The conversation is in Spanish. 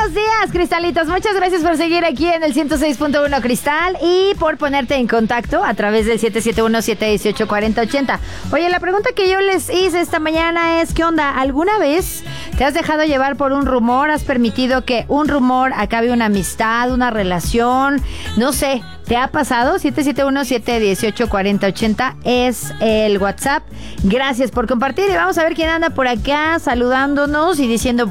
Buenos días, cristalitos. Muchas gracias por seguir aquí en el 106.1 Cristal y por ponerte en contacto a través del 771-718-4080. Oye, la pregunta que yo les hice esta mañana es, ¿qué onda? ¿Alguna vez te has dejado llevar por un rumor? ¿Has permitido que un rumor acabe una amistad, una relación? No sé. ¿Te ha pasado? 771-718-4080 es el WhatsApp. Gracias por compartir y vamos a ver quién anda por acá saludándonos y diciendo